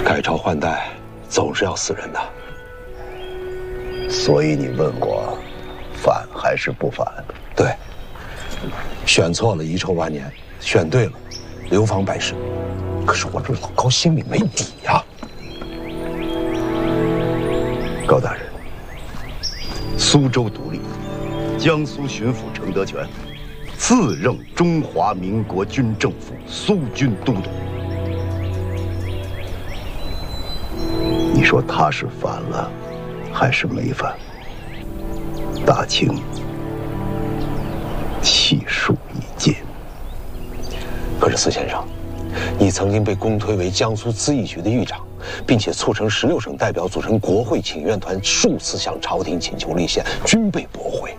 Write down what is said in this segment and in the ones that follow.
改朝换代总是要死人的。 所以你问我，反还是不反？ 对，选错了遗臭万年，选对了流芳百世。可是我这老高心里没底呀。 高大人，苏州独立，江苏巡抚程德全自任中华民国军政府苏军都督。你说他是反了，还是没反？大清气数已尽。 可是司先生，你曾经被公推为江苏咨议局的狱长，并且促成16省代表组成国会请愿团数次向朝廷请求立宪，均被驳回。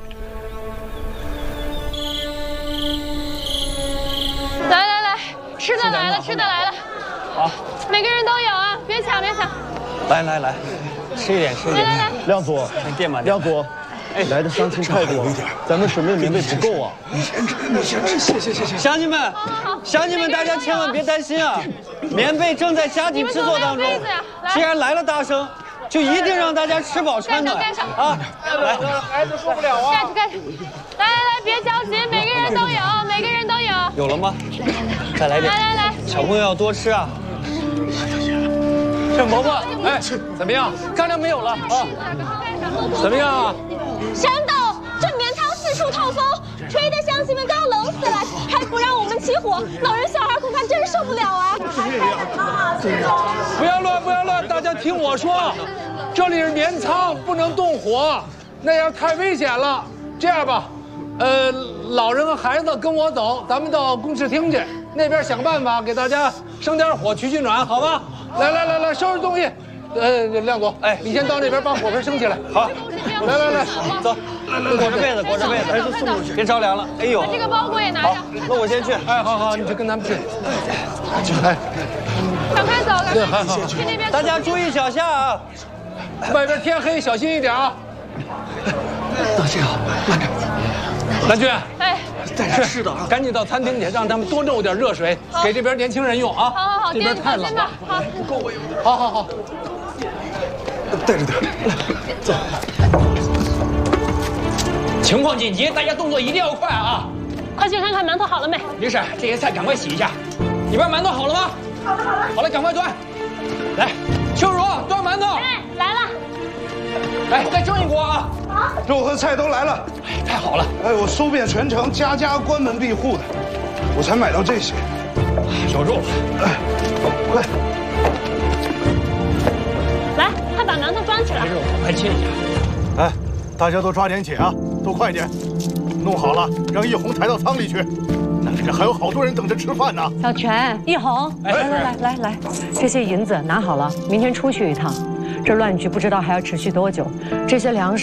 来，吃的来了，吃的来了。 好， 每个人都有啊，别抢别抢。 来，吃一点，吃一点。 来， 亮祖， 垫吧， 亮祖，来的乡亲太多，咱们省内棉被不够啊。 你先吃，谢。 乡亲们，大家千万别担心啊，棉被正在加紧制作当中。既然来了大生，就一定让大家吃饱穿暖啊！来，孩子受不了啊！ 盖上。来，别着急，每个人都有。 有了吗？再来点。 来， 小朋友要多吃啊。郑伯伯，哎，怎么样？干粮没有了啊？怎么样啊？ 沈董，这棉汤四处透风，吹的乡亲们都要冷死了，还不让我们起火，老人小孩恐怕真受不了啊！ 不要乱，大家听我说，这里是棉仓，不能动火，那样太危险了。这样吧，老人和孩子跟我走，咱们到公事厅去，那边想办法给大家生点火取暖，好吧？来，收拾东西。亮总，哎，你先到那边把火盆升起来。好，来，走， 裹着被子，还是送过去，别着凉了。哎呦， 把这个包裹也拿上。 那我先去。 哎，好，你去跟咱们去。哎， 赶快走， 对，好， 去那边。 大家注意脚下啊！ 外边天黑，小心一点啊。 大姐好，慢点。 蓝军， 哎， 带点吃的啊， 赶紧到餐厅去，让他们多弄点热水，给这边年轻人用啊。 好， 这边太冷了。 好， 不够我有。 好， 带着点，走。 情况紧急，大家动作一定要快啊！ 快去看看馒头好了没？ 没事，这些菜赶快洗一下。里边馒头好了吗？好了。好了，赶快端。来，秋茹端馒头。 哎，来了。 来，再蒸一锅啊！ 好， 肉和菜都来了。 哎，太好了！ 哎，我搜遍全城，家家关门闭户的，我才买到这些。 有肉。 哎，快！ 来，快把馒头装起来。 肉快切一下。 哎，大家都抓点紧啊，都快点，弄好了让一红抬到仓里去。这还有好多人等着吃饭呢。 小全、一红，来，这些银子拿好了，明天出去一趟。这乱局不知道还要持续多久，这些粮食。